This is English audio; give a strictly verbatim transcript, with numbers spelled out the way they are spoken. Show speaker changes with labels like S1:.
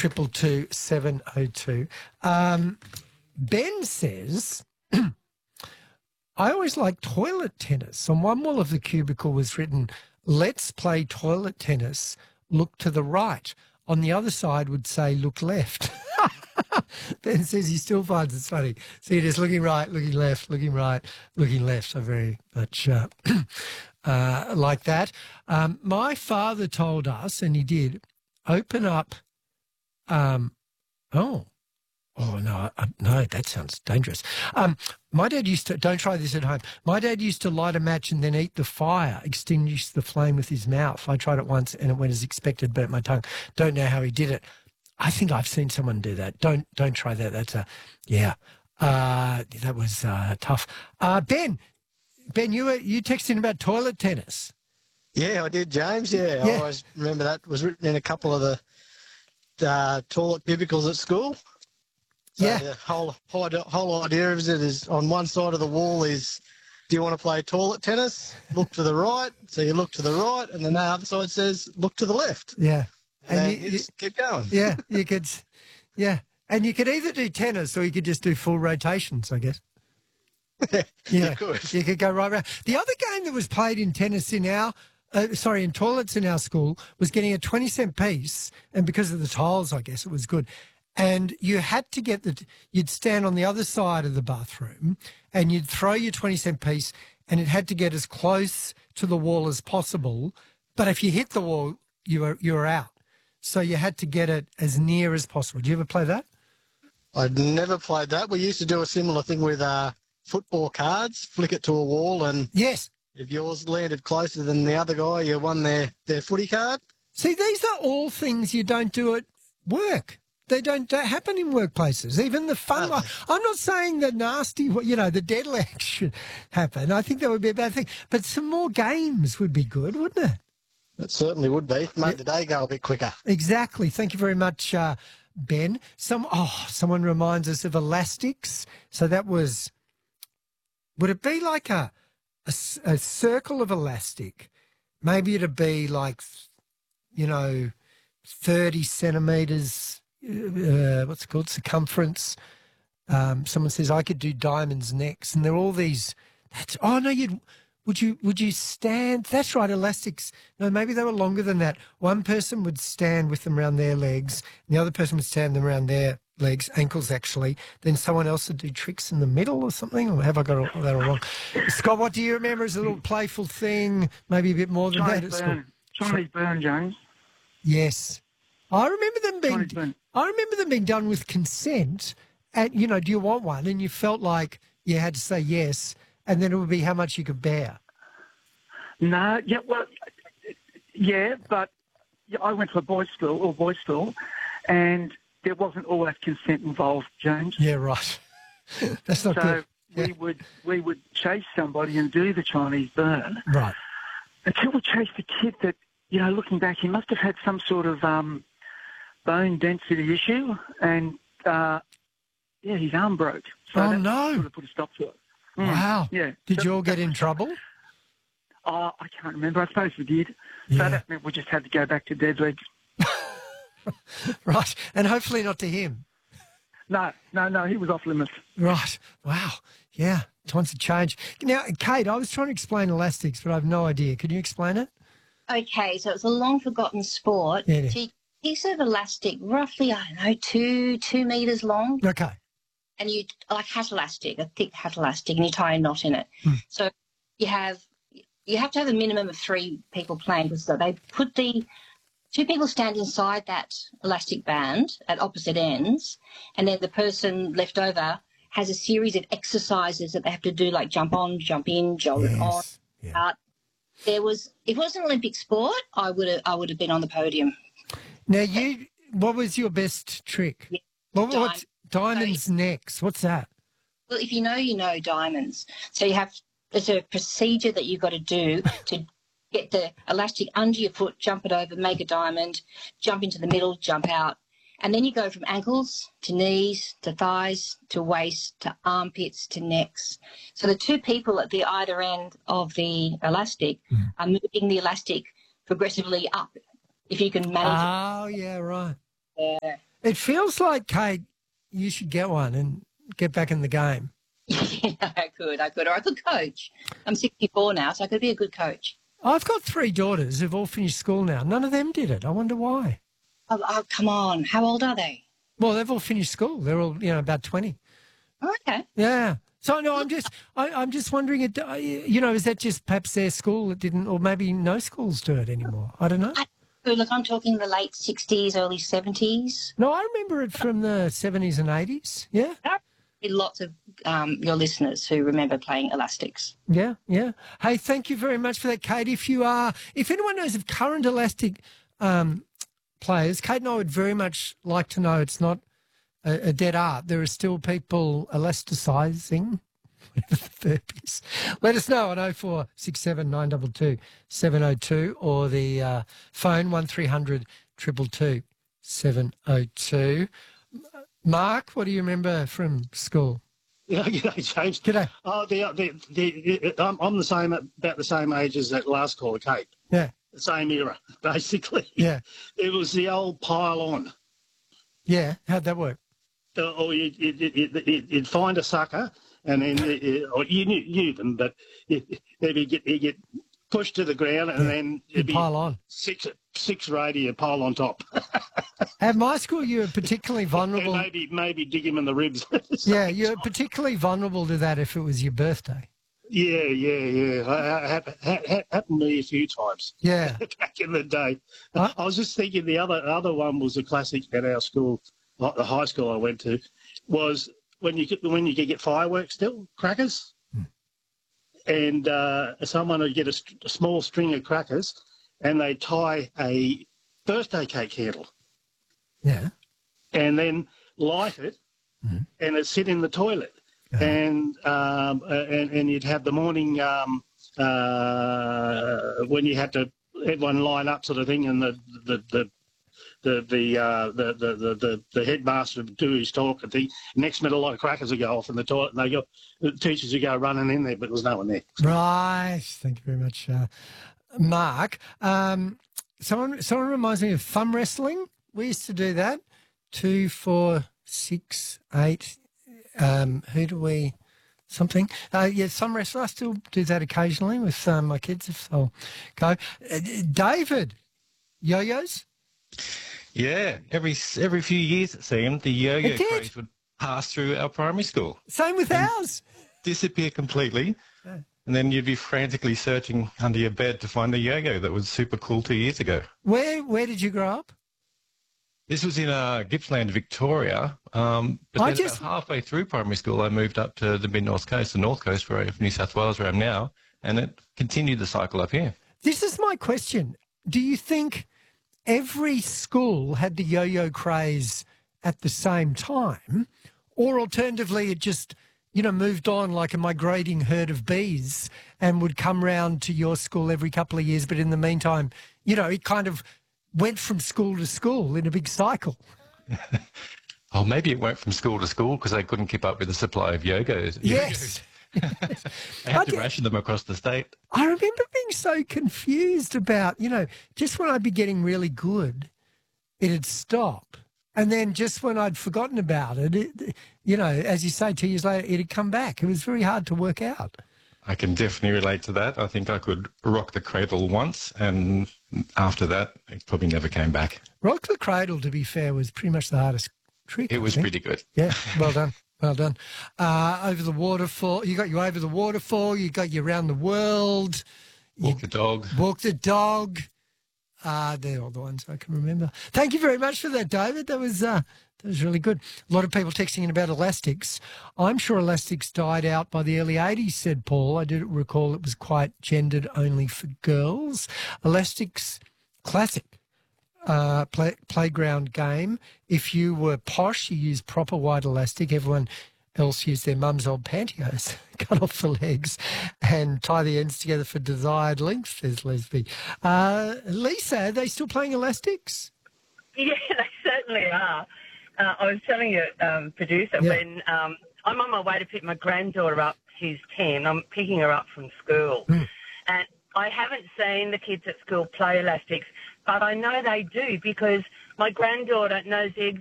S1: triple two seven oh two. Um, Ben says, I always like toilet tennis. On one wall of the cubicle was written, let's play toilet tennis, look to the right. On the other side would say, look left. Ben says he still finds it funny. See, it is looking right, looking left, looking right, looking left. So very much uh, uh, like that. Um, my father told us, and he did, open up, um, oh, Oh, no, uh, no, that sounds dangerous. Um, my dad used to, don't try this at home, my dad used to light a match and then eat the fire, extinguish the flame with his mouth. I tried it once and it went as expected, burnt my tongue. Don't know how he did it. I think I've seen someone do that. Don't don't try that. That's a, yeah, uh, that was uh, tough. Uh, Ben, Ben, you were you texting about toilet tennis.
S2: Yeah, I did, James. Yeah,
S1: Yeah.
S2: I always remember that was written in a couple of the uh, toilet cubicles at school. So
S1: Yeah.
S2: the whole, whole whole idea of it is on one side of the wall is, do you want to play toilet tennis? Look to the right. So you look to the right, and then the other side says, look to the left.
S1: Yeah.
S2: And,
S1: And
S2: and
S1: you-
S2: you just keep going.
S1: Yeah, you could, yeah. And you could either do tennis or you could just do full rotations, I guess. Yeah,
S2: You could.
S1: You could go right around. The other game that was played in tennis in our, uh, sorry, in toilets in our school was getting a twenty cent piece, and because of the tiles, I guess it was good. And you had to get the, you'd stand on the other side of the bathroom and you'd throw your twenty cent piece and it had to get as close to the wall as possible. But if you hit the wall, you were, you were out. So you had to get it as near as possible. Did you ever play that?
S2: I'd never played that. We used to do a similar thing with uh, football cards, flick it to a wall, and
S1: Yes.
S2: if yours landed closer than the other guy, you won their, their footy card.
S1: See, these are all things you don't do at work. They don't, don't happen in workplaces. Even the fun
S2: No.
S1: one. I'm not saying the nasty, you know, the dead legs should happen. I think that would be a bad thing. But some more games would be good, wouldn't it?
S2: It certainly would be. Made the day go a bit quicker.
S1: Exactly. Thank you very much, uh, Ben. Some oh, someone reminds us of elastics. So that was, would it be like a, a, s- a circle of elastic? Maybe it'd be like, you know, thirty centimetres, uh, what's it called, circumference. Um, someone says, I could do diamonds next. And there are all these, that's, oh no, you'd, would you, would you stand, that's right, elastics. No, maybe they were longer than that. One person would stand with them around their legs, and the other person would stand them around their legs, ankles actually. Then someone else would do tricks in the middle or something. Or have I got all, that all wrong? Scott, what do you remember as a little playful thing? Maybe a bit more than
S3: Johnny
S1: that at school?
S3: Byrne, Johnny Byrne, James.
S1: Yes. I remember them
S3: Johnny
S1: being
S3: Byrne.
S1: I remember them being done with consent, and you know, do you want one? And you felt like you had to say yes, and then it would be how much you could bear.
S3: No, yeah, well, yeah, but yeah, I went to a boys' school or boys' school, and there wasn't always consent involved, James.
S1: Yeah, right. That's not
S3: So
S1: good.
S3: we
S1: Yeah.
S3: would we would chase somebody and do the Chinese burn
S1: Right.
S3: until we chased a kid that, you know, looking back, he must have had some sort of um, bone density issue, and uh, yeah, his arm broke. So
S1: Oh,
S3: that
S1: no.
S3: sort of put a stop to it. Mm,
S1: Wow.
S3: Yeah.
S1: Did
S3: So
S1: you all get
S3: that
S1: in
S3: was-
S1: trouble?
S3: Oh, I can't remember. I suppose we did.
S1: Yeah.
S3: So that meant we just had to go back to dead legs.
S1: Right. And hopefully not to him.
S3: No, no, no, he was off limits.
S1: Right. Wow. Yeah. Times have changed. Now, Kate, I was trying to explain elastics, but I have no idea. Can you explain it?
S4: Okay, so it's a long forgotten sport.
S1: Yeah, it is.
S4: So you- a piece of elastic, roughly, I don't know, two two meters long,
S1: Okay.
S4: and you like hat elastic, a thick hat elastic, and you tie a knot in it.
S1: Hmm.
S4: So you have you have to have a minimum of three people playing, because they put the two people stand inside that elastic band at opposite ends, and then the person left over has a series of exercises that they have to do, like jump on, jump in, jump on,
S1: Yes. Yeah.
S4: out. There was, if it was an Olympic sport, I would have, I would have been on the podium.
S1: Now, you, what was your best trick?
S4: Yeah.
S1: What,
S4: Diamond.
S1: what's diamonds next? What's that?
S4: Well, if you know, you know diamonds. So you have, there's a procedure that you've got to do to get the elastic under your foot, jump it over, make a diamond, jump into the middle, jump out. And then you go from ankles to knees to thighs to waist to armpits to necks. So the two people at the either end of the elastic
S1: Mm.
S4: are moving the elastic progressively up. If you can manage it.
S1: Oh, yeah, right.
S4: Yeah.
S1: It feels like, Kate, you should get one and get back in the game.
S4: Yeah, I could, I could, or I could coach. I'm sixty-four now, so I could be a good coach.
S1: I've got three daughters who've all finished school now. None of them did it. I wonder why.
S4: Oh, oh come on. How old are they?
S1: Well, they've all finished school. They're all, you know, about twenty.
S4: Oh, okay.
S1: Yeah. So, no, I'm just I, I'm just wondering, it. you know, is that just perhaps their school that didn't, or maybe no schools do it anymore? I don't know.
S4: I, look, I'm talking the late sixties, early seventies.
S1: No, I remember it from the seventies and eighties. Yeah.
S4: Lots of um, your listeners who remember playing elastics.
S1: Yeah, yeah. Hey, thank you very much for that, Kate. If you are, if anyone knows of current elastic um, players, Kate and I would very much like to know. It's not a, a dead art. There are still people elasticizing, whatever the verb is. Let us know on oh four six seven nine two two seven oh two or the uh, phone one three hundred two two two seven oh two. Mark, what do you remember from school?
S2: Yeah, g'day, James.
S1: G'day.
S2: Oh, the, the, the, I'm, I'm the same, about the same age as that last caller, Kate.
S1: Yeah.
S2: The same era, basically.
S1: Yeah.
S2: It was the old pile on.
S1: Yeah. How'd that work?
S2: Uh, or you'd, you'd, you'd, you'd find a sucker, and then uh, or you knew, knew them, but you, they'd get, you get pushed to the ground, and
S1: Yeah.
S2: then
S1: You'd
S2: it'd be
S1: pile on.
S2: six six radio pile on top.
S1: At my school, you were particularly
S2: And
S1: vulnerable.
S2: maybe maybe dig him in the ribs.
S1: Yeah, you're particularly vulnerable to that if it was your birthday.
S2: Yeah, yeah, yeah. Ha- ha- ha- ha- happened to me a few times
S1: Yeah.
S2: back in the day.
S1: Huh?
S2: I was just thinking the other other one was a classic at our school, like the high school I went to, was when you get, when you could get fireworks still, crackers,
S1: Hmm.
S2: and uh, someone would get a, st- a small string of crackers, and they tie a birthday cake candle,
S1: Yeah.
S2: and then light it,
S1: Mhm.
S2: and it sit in the toilet.
S1: Uh-huh.
S2: And, um, uh, and and you'd have the morning um, uh, when you had to everyone line up sort of thing, and the the the the the, uh, the, the, the, the the headmaster would do his talk and thing. Next minute, a lot of crackers would go off in the toilet, and they go, the teachers would go running in there, but there was no one there.
S1: Right. Thank you very much, uh, Mark. Um, someone, someone reminds me of thumb wrestling. We used to do that. Two, four, six, eight. Um, who do we? Something. Uh, yeah, thumb wrestling. I still do that occasionally with um, my kids if they'll go. Uh, David, yo-yos?
S5: Yeah, every every few years it seemed the yo-yo
S1: It did.
S5: craze would pass through our primary school,
S1: Same with ours.
S5: disappear completely,
S1: Yeah.
S5: and then you'd be frantically searching under your bed to find a yo-yo that was super cool two years ago.
S1: Where Where did you grow up?
S5: This was in uh, Gippsland, Victoria. Um, but
S1: I
S5: then
S1: just-
S5: about halfway through primary school, I moved up to the mid-north coast, the north coast where, of New South Wales, where I'm now, and it continued the cycle up here.
S1: This is my question. Do you think every school had the yo-yo craze at the same time, or alternatively it just, you know, moved on like a migrating herd of bees and would come round to your school every couple of years, but in the meantime, you know, it kind of went from school to school in a big cycle?
S5: Oh, maybe it went from school to school because they couldn't keep up with the supply of yo-gos.
S1: Yes.
S5: They had
S1: I
S5: to
S1: get-
S5: ration them across the state.
S1: I remember being so confused about, you know, just when I'd be getting really good, it'd stop. And then just when I'd forgotten about it, it, you know, as you say, two years later, it'd come back. It was very hard to work out.
S5: I can definitely relate to that. I think I could rock the cradle once, and after that, it probably never came back.
S1: Rock the Cradle, to be fair, was pretty much the hardest trick.
S5: It
S1: I
S5: was
S1: think.
S5: pretty good.
S1: Yeah, well done. Well done. Uh, over the waterfall. You got you over the waterfall. You got you around the world.
S5: Walk the dog.
S1: Walk the dog. Uh, they're all the ones I can remember. Thank you very much for that, David. That was uh, that was really good. A lot of people texting in about elastics. I'm sure elastics died out by the early eighties, said Paul. I did recall it was quite gendered only for girls. Elastics, classic uh, play, playground game. If you were posh, you used proper white elastic. Everyone else used their mum's old pantyhose, cut off the legs and tie the ends together for desired length, says Leslie. Uh, Lisa, are they still playing elastics?
S6: Yeah, they certainly are. Uh, I was telling your um, producer
S1: Yeah.
S6: when um, I'm on my way to pick my granddaughter up. She's ten. I'm picking her up from school.
S1: Mm.
S6: And I haven't seen the kids at school play elastics, but I know they do because My granddaughter knows the